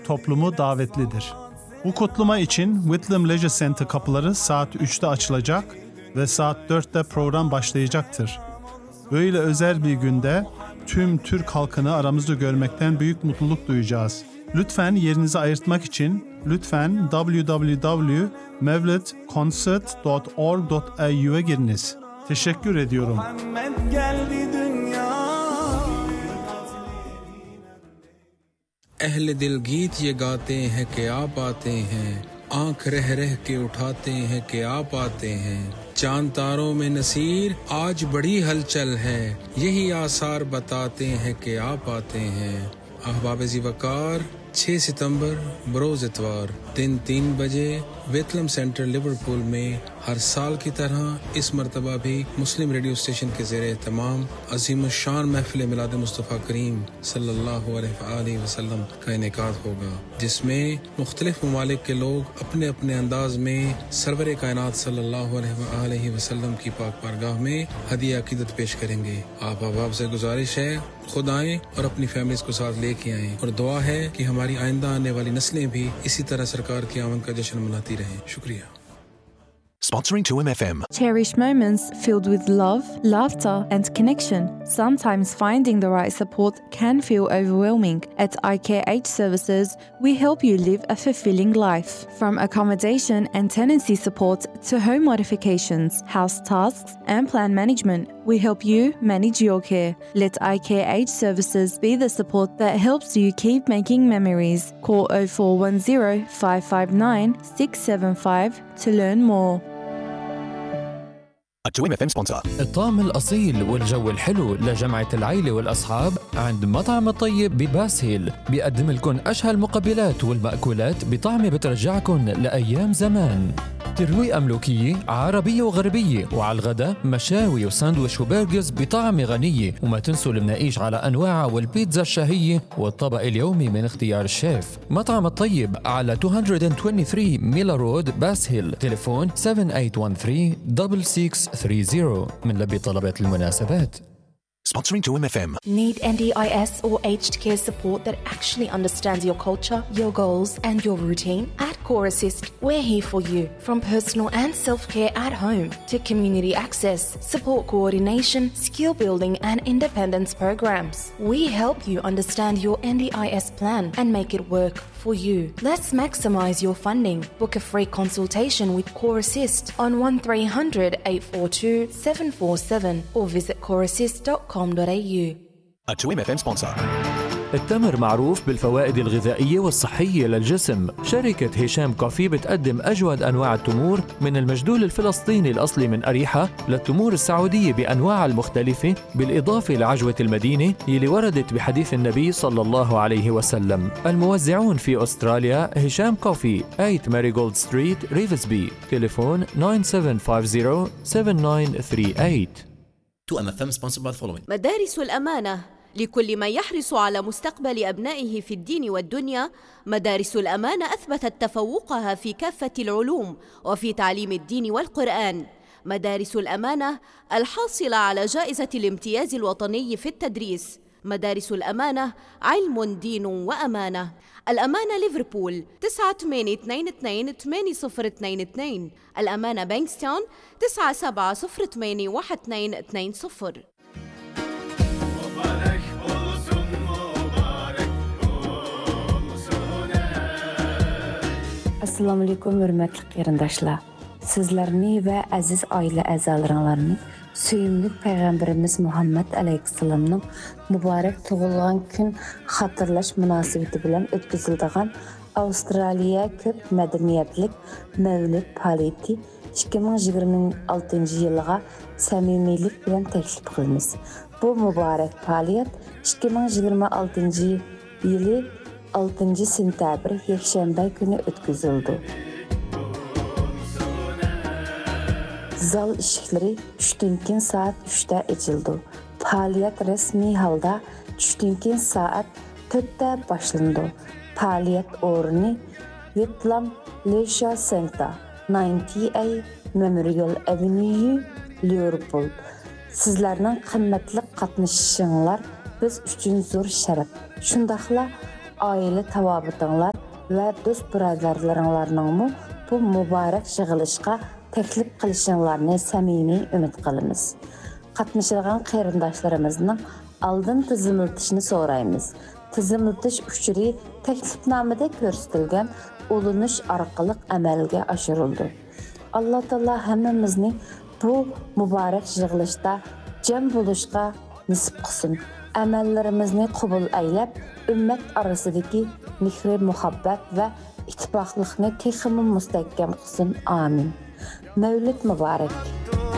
Türk toplumu davetlidir. Bu kutlama için Whitlam Leisure Center kapıları saat 3'te açılacak ve saat 4'te program başlayacaktır. Böyle özel bir günde tüm Türk halkını aramızda görmekten büyük mutluluk duyacağız. Lütfen yerinizi ayırtmak için lütfen www.mevlidconcert.org.au'ya giriniz. Teşekkür ediyorum. अहले दिल गीत ये गाते हैं कि आप आते हैं आंख रह रह के उठाते हैं कि आप आते हैं चांद तारों में नसीर आज बड़ी हलचल है यही आसार बताते हैं कि आप आते हैं अहबाब ज़िवकार 6 सितंबर बरोज़ इतवार दिन 3 बजे वेथलम सेंटर लिवरपूल में हर साल की तरह इस मर्तबा भी मुस्लिम रेडियो स्टेशन के ज़ेरे तमाम अज़ीम शान महफ़िल मिलाद मुस्तफ़ा करीम सल्लल्लाहु अलैहि वसल्लम का इनेकाद होगा जिसमें मुख्तलिफ ममालिक के लोग अपने अपने अंदाज में सरवर कायनात सल्लल्लाहु अलैहि वसल्लम की पाक बारगाह में हदिया अकीदत पेश करेंगे। आप अहबाब से गुजारिश है खुद आएं और अपनी फैमिलीज को साथ लेके आएं और दुआ है कि हमारी आइंदा आने वाली नस्लें भी इसी तरह सरकार की आमद का जश्न मनाती रहें। शुक्रिया। Sponsoring 2MFM. Cherish moments filled with love, laughter, and connection. Sometimes finding the right support can feel overwhelming. At IKH Services, we help you live a fulfilling life. From accommodation and tenancy support to home modifications, house tasks, and plan management, we help you manage your care. Let IKH Services be the support that helps you keep making memories. Call 0410 559 675 to learn more. A 2MFM sponsor. الطعم الأصيل والجو الحلو لجمعة العيلة والأصحاب عند مطعم الطيب بباسهيل بيقدم لكم أشهى المقبلات والمأكولات بطعم بترجعكم لأيام زمان. ترويقة ملوكية عربية وغربية وعلى الغداء مشاوي وساندويش وبرجرز بطعم غنية وما تنسوا المناقيش على أنواعها والبيتزا الشهية والطبق اليومي من اختيار الشيف. مطعم الطيب على 223 ميلا رود باسهيل تليفون 7813-6630 من لبي طلبات المناسبات. Sponsoring 2MFM. Need NDIS or aged care support that actually understands your culture, your goals, and your routine? At Core Assist, we're here for you. From personal and self-care at home to community access, support coordination, skill building, and independence programs. We help you understand your NDIS plan and make it work for you. Let's maximize your funding. Book a free consultation with Core Assist on 1300 842 747 or visit coreassist.com.au. A 2MFM sponsor. التمر معروف بالفوائد الغذائية والصحية للجسم. شركة هشام كوفي بتقدم أجود أنواع التمور من المجدول الفلسطيني الأصلي من أريحة للتمور السعودية بأنواعها المختلفة بالإضافة لعجوة المدينة يلي وردت بحديث النبي صلى الله عليه وسلم. الموزعون في أستراليا هشام كوفي 8 ماريغولد ستريت ريفزبي تليفون 9750-7938. 2MFM sponsored by the following. مدارس الأمانة لكل من يحرص على مستقبل أبنائه في الدين والدنيا. مدارس الأمانة أثبتت تفوقها في كافة العلوم وفي تعليم الدين والقرآن. مدارس الأمانة الحاصلة على جائزة الامتياز الوطني في التدريس. مدارس الأمانة علم دين وأمانة. الأمانة ليفربول 9822-8022. الأمانة بانكستاون 97081220. Assalamu alaikum hürmetli qarindoshlar. Sizlarni va aziz oila a'zolaringizni suyimli payg'ambarimiz Muhammad alayhissalomning muborak tug'ilgan kun xotirlash munosabati bilan o'tkaziladigan Avstraliya ko'p madaniyatlik Mavlid faoliyati 2026-yilga samimiylik bilan taklif qilamiz. Bu muborak faoliyat 2026-yili 6 sentabr yakshanba kuni o'tkazildi. Zal ishiklari tushdan keyin soat 3 da ochildi. Faoliyat rasmiy holda tushdan keyin soat 4 da boshlandi. Faoliyat o'rni Whitlam Leisure Center 90A Memorial Avenue, Liverpool. Sizlarning qimmatli qatnashishinglar biz uchun zo'r sharaf. Shundaqla aile tavabutunlar ve dost birazarlarınlarının bu mübarek yığılışqa təklif qilishinglarni samimiy umid qilamiz. Qatnashadigan qarindoshlarımızning oldin tizimlatishni so'raymiz. Tizimlatish uchuri taklifnomada ko'rsatilgan ulanish orqali amalga oshirildi. Alloh taolo hammamizni bu muborak yig'ilishda jam bo'lishga nisib qilsin. Amallarimizni qabul aylab, ummat orasidagi mehr, muhabbat va ittifoqlikni texmi mustahkam qilsin. Amin. Mevlid mübarek.